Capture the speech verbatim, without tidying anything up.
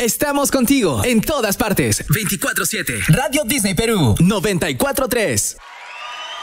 Estamos contigo en todas partes. veinticuatro siete. Radio Disney Perú noventa y cuatro tres.